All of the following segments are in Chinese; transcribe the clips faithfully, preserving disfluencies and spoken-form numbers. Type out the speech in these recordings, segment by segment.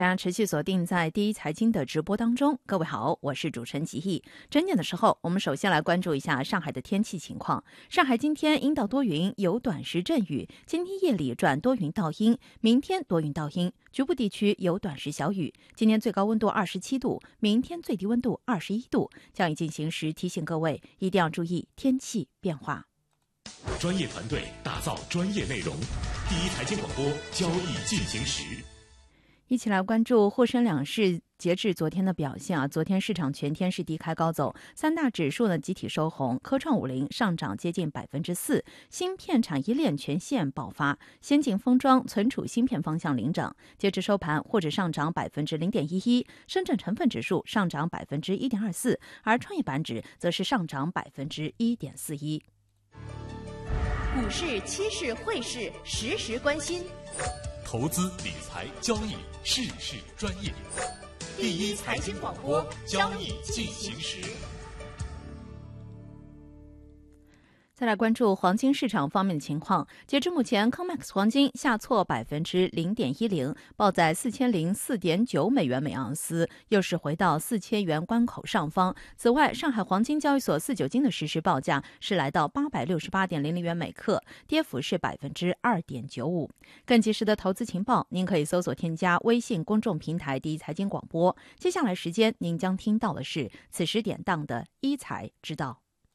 大家持续锁定在第一财经的直播当中。各位好，我是主持人吉毅。整点的时候，我们首先来关注一下上海的天气情况。上海今天阴到多云，有短时阵雨，今天夜里转多云到阴，明天多云到阴，局部地区有短时小雨。今天最高温度二十七度，明天最低温度二十一度。将已进行时提醒各位一定要注意天气变化。 专业团队打造专业内容，第一财经广播交易进行时。 一起来关注沪深两市截至昨天的表现啊，昨天市场全天是低开高走，三大指数呢集体收红，科创五零上涨接近百分之四，芯片产业链全线爆发，先进封装、存储芯片方向领涨。截至收盘，沪指上涨百分之零点一一，深圳成分指数上涨百分之一点二四，而创业板指则是上涨百分之一点四一。 股市、期市、汇市，时时关心。 投资理财交易事事专业，第一财经广播交易进行时。 再来关注黄金市场方面的情况。截至目前 C O M E X 黄金下挫百分之零点一零，报在四千零四点九美元每盎司，又是回到四千元关口上方。此外，上海黄金交易所四九金的实时报价是来到八百六十八点零零元每克，跌幅是百分之二点九五。更及时的投资情报，您可以搜索添加微信公众平台第一财经广播。接下来时间，您将听到的是此时点档的一财知道。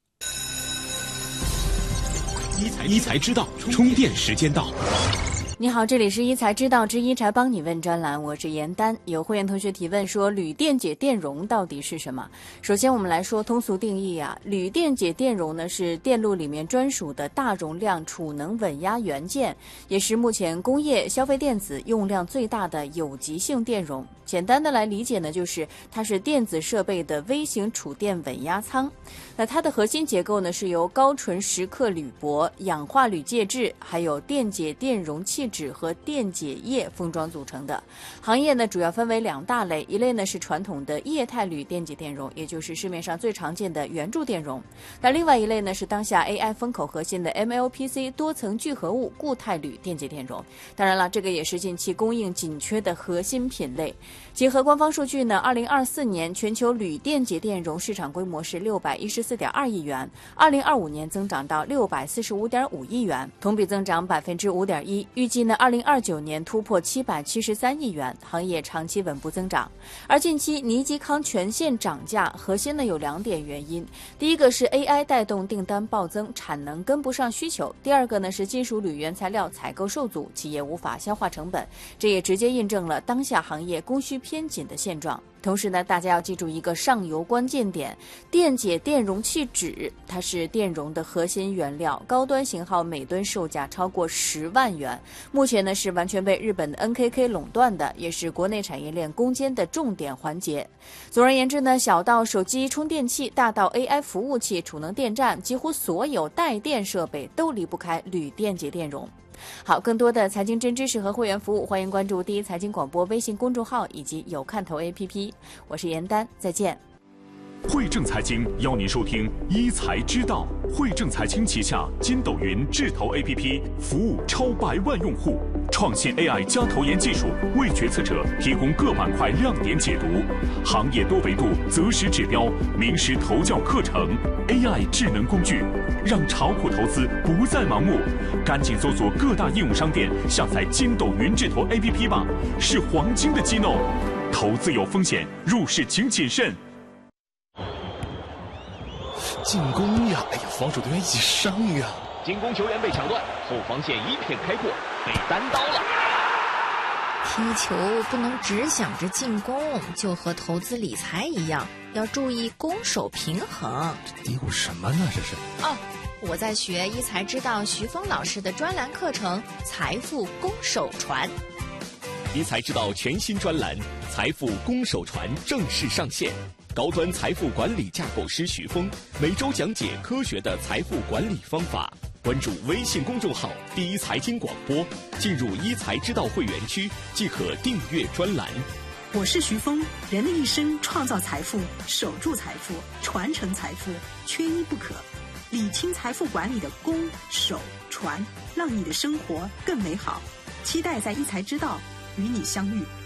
一财一财知道，充电时间到。 你好，这里是一财知道之一财帮你问专栏，我是严丹。有会员同学提问说，铝电解电容到底是什么？首先我们来说通俗定义啊，铝电解电容呢是电路里面专属的大容量储能稳压元件，也是目前工业消费电子用量最大的有极性电容。简单的来理解呢，就是它是电子设备的微型储电稳压舱。那它的核心结构呢是由高纯蚀刻铝箔、氧化铝介质，还有电解电容器纸和电解液封装组成的。行业呢主要分为两大类，一类呢是传统的液态铝电解电容，也就是市面上最常见的圆柱电容。那另外一类呢是当下 A I 风口核心的 M L P C 多层聚合物固态铝电解电容。当然了，这个也是近期供应紧缺的核心品类。结合官方数据呢，二零二四年全球铝电解电容市场规模是六百一十四点二亿元，二零二五年增长到六百四十五点五亿元，同比增长百分之五点一。预计呢，二零二九年突破七百七十三亿元，行业长期稳步增长。而近期尼基康全线涨价，核心呢有两点原因：第一个是 A I 带动订单暴增，产能跟不上需求；第二个呢是金属铝原材料采购受阻，企业无法消化成本。这也直接印证了当下行业供需偏紧的现状。同时呢，大家要记住一个上游关键点，电解电容器纸，它是电容的核心原料，高端型号每吨售价超过十万元，目前呢是完全被日本的 N K K 垄断的，也是国内产业链攻坚的重点环节。总而言之呢，小到手机充电器，大到 A I 服务器、储能电站，几乎所有带电设备都离不开铝电解电容。好，更多的财经真知识和会员服务，欢迎关注第一财经广播微信公众号以及有看头 A P P。我是严丹，再见。 汇正财经邀您收听一财知道。汇正财经旗下筋斗云智投 A P P 服务超百万用户，创新 A I 加投研技术，为决策者提供各板块亮点解读，行业多维度择时指标，名师投教课程 ，A I 智能工具，让炒股投资不再盲目。赶紧搜索各大应用商店，下载筋斗云智投 A P P 吧，是黄金的激动。投资有风险，入市请谨慎。 进攻呀！哎呀，防守队员一起上呀！ 进攻球员被抢断，后防线一片开阔，被单刀了。 踢球不能只想着进攻，就和投资理财一样，要注意攻守平衡。 嘀咕什么呢？这是哦，我在学一财知道徐峰老师的专栏课程《财富攻守传》。 一财知道全新专栏《财富攻守传》正式上线。高端财富管理架构师徐峰每周讲解科学的财富管理方法。关注微信公众号“第一财经广播”，进入一财知道会员区即可订阅专栏。 我是徐峰，人的一生创造财富、守住财富、传承财富，缺一不可。理清财富管理的攻、守、传，让你的生活更美好。期待在一财知道与你相遇。